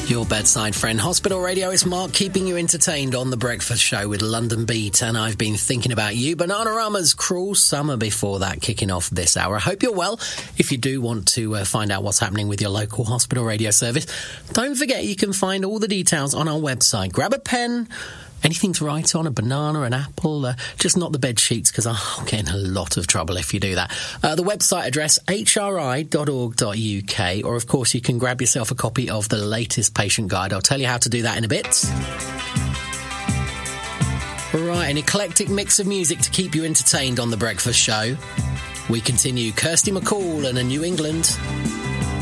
Your bedside friend, Hospital Radio. It's Mark keeping you entertained on The Breakfast Show with London Beat, and I've been thinking about you. Bananarama's Cruel Summer before that, kicking off this hour. I hope you're well. If you do want to find out what's happening with your local hospital radio service, don't forget you can find all the details on our website. Grab a pen, anything to write on, a banana, an apple, just not the bed sheets, because I'll get in a lot of trouble if you do that. The website address, hri.org.uk, or of course you can grab yourself a copy of the latest patient guide. I'll tell you how to do that in a bit. Right, an eclectic mix of music to keep you entertained on The Breakfast Show. We continue. Kirsty MacColl and A New England.